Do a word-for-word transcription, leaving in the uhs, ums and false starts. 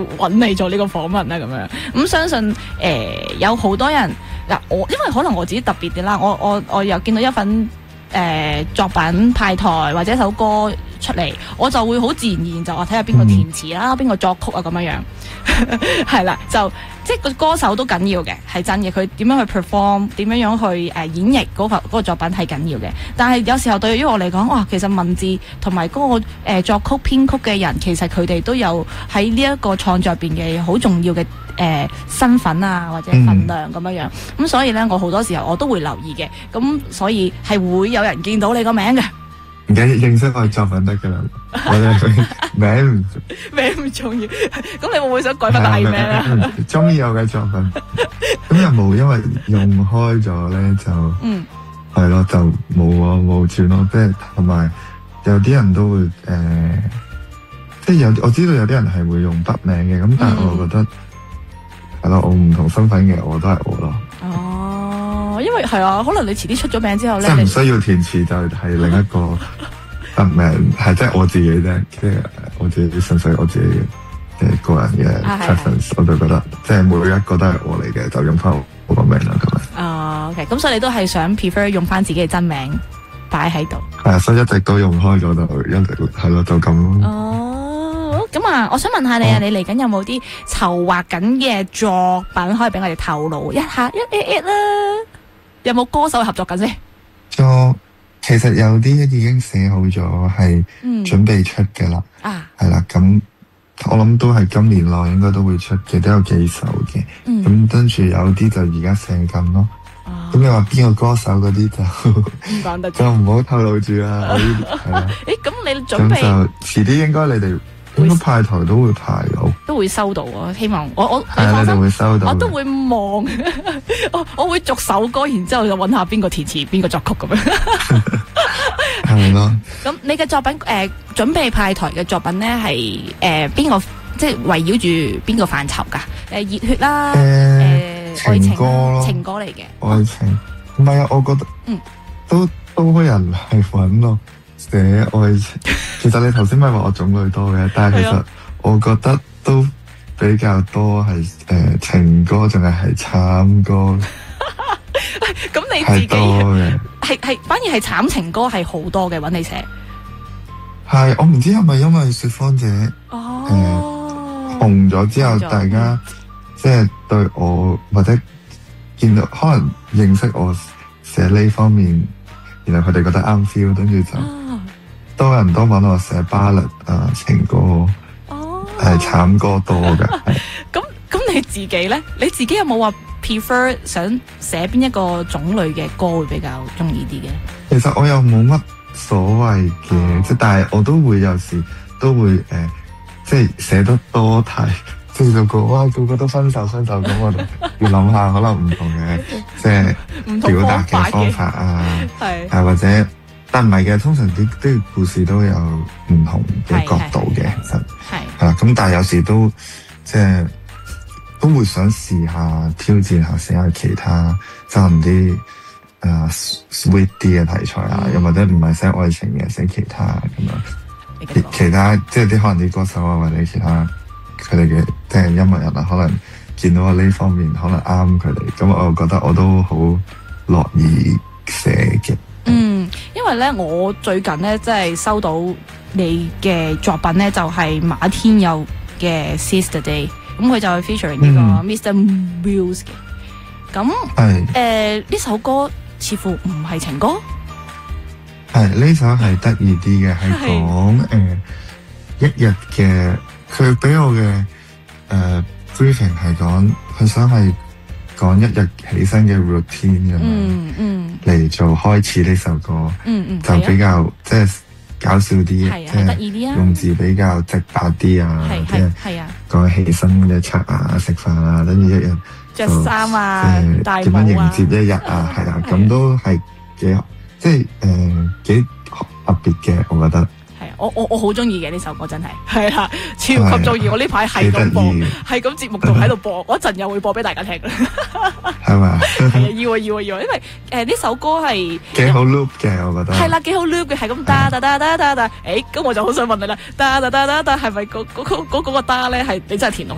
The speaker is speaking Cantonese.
揾你做呢個訪問啦咁樣。咁相信誒、呃、有好多人嗱，我因為可能我自己特別啲啦，我我我又見到一份誒、呃、作品派台或者一首歌出嚟，我就會好自然而然就話睇下邊個填詞啦，邊個、嗯、作曲啊咁樣樣，係啦，就即係個歌手都緊要嘅，係真嘅。佢點樣去 perform， 點樣樣去誒、呃、演繹嗰、嗰個嗰個作品係緊要嘅。但係有時候對於我嚟講，哇，其實文字同埋嗰個誒、呃、作曲編曲嘅人，其實佢哋都有喺呢一個創作入邊嘅好重要嘅誒、呃、身份啊或者份量咁樣樣。咁、嗯、所以咧，我好多時候我都會留意嘅。咁所以係會有人見到你個名嘅。 唔緊要，認識我作品得噶啦，我哋名唔名唔重要。咁你會唔會想改翻個藝名啊？ 中意我嘅作品，咁又冇，因為用開咗咧就，嗯，係咯，就冇啊冇轉咯，即係同埋有啲人都會誒、呃，即係有我知道有啲人係會用筆名嘅，咁但係我覺得係咯、嗯，我唔同身份嘅我都係我咯。 哦，因為係啊，可能你遲啲出咗名之後咧， 即係唔需要填詞就係另一個筆名，係即係我自己啫，即係我自己純粹我自己嘅個人嘅 preference，、啊、我就覺得即係每一個都係我嚟嘅，就用翻我個名啦咁樣。 哦 ，OK，咁所以你都係想 prefer 用翻自己嘅真名擺喺度。係啊，所以一直都用開咗就一直係咯，就咁咯。 哦，咁啊，我想問下你啊，哦、你嚟緊有冇啲籌劃緊嘅作品可以俾我哋透露一下一一一啦？有冇歌手合作緊先？ 作其實有啲已經寫好咗，係準備出嘅啦。啊，係啦，咁我諗都係今年內應該都會出嘅，都有幾首嘅。嗯，咁跟住有啲就而家寫緊咯。哦，咁你話邊個歌手嗰啲就唔講得，就唔好透露住啦。係啦。誒，咁你準備咁就遲啲應該你哋。應該派台都會派到， 都會收到啊！希望我我係你哋會收到， 我都會望，我我會逐首歌，然之後就揾下邊個填詞，邊個作曲咁樣。 係咯。咁你嘅作品誒、呃，準備派台嘅作品咧，係誒邊個即係圍繞住邊個範疇噶？誒、呃，熱血啦，誒、呃呃， 情歌咯， 情歌嚟嘅。 愛情唔係啊，我覺得嗯，都多人係揾咯。寫愛情，其實你頭先咪話我種類多嘅，但係其實我覺得都比較多係誒、呃、情歌，仲係係慘歌。 咁你自己係係反而係慘情歌係好多嘅，揾你寫。 係我唔知係咪因為說謊者哦、 呃、紅咗之後，大家即係對我或者見到可能認識我寫呢方面，然後佢哋覺得啱 feel， 跟住就。哦多人都揾我寫巴律啊情歌，係慘、oh. 歌多嘅。 咁咁你自己咧？你自己有冇話 prefer 想寫邊一個種類嘅歌會比較中意啲嘅？ 其實我又冇乜所謂嘅，即、oh. 但係我都會有時都會誒、呃，即係寫得多太，即係就個哇個個都分手分手咁，我就要諗下可能唔同嘅即係表達嘅方法啊，係係或者。但唔係嘅，通常啲啲故事都有唔同嘅角度嘅，其實係係啦。咁但係有時都即係都會想試下挑戰下寫下其他即係啲誒 sweet 啲嘅題材啊，又、嗯、或者唔係寫愛情嘅，寫其他咁樣。其其他即係啲可能啲歌手啊，或者其他佢哋嘅即係音樂人啊，可能見到我呢方面可能啱佢哋，咁我覺得我都好樂意寫嘅。 嗯，因為咧，我最近咧，即係收到你嘅作品咧，就係、是、馬天佑嘅 Sister Day， 咁佢就係 featuring 呢個 Mister Mills 嘅。咁誒呢首歌似乎唔係情歌， 係呢首係得意啲嘅，係講誒一日嘅，佢俾我嘅誒、呃、briefing 係講佢想係。講一日起身嘅 routine 咁樣，嗯嗯，嚟做開始呢首歌，嗯嗯，就比較、啊、即係搞笑啲，即係得意啲啊，用字比較直白啲啊，即係係啊，講起身嘅刷牙、食飯啊，等住一日着衫啊，即係點樣迎接一日啊，係啊，咁都係幾即係誒幾特別嘅，我覺得。 我我我好中意嘅呢首歌真係，係啦，超級中意。我呢排係咁播，係咁節目度喺度播，我一陣又會播俾大家聽。 係嘛？ 係啊，要啊要啊要啊，因為誒呢首歌係幾好 loop 嘅，我覺得係啦，幾好 loop 嘅，係咁噠噠噠噠噠噠。誒，咁我就好想問你啦，噠噠噠噠噠係咪嗰嗰嗰嗰個噠咧係你真係填落？